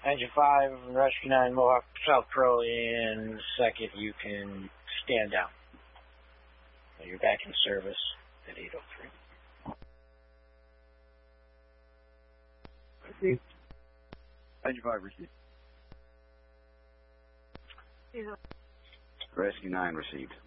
Engine 5, Rescue 9, Mohawk South Pro, in second, you can stand down. You're back in service at 803. Received. Engine 5 received. Rescue 9 received.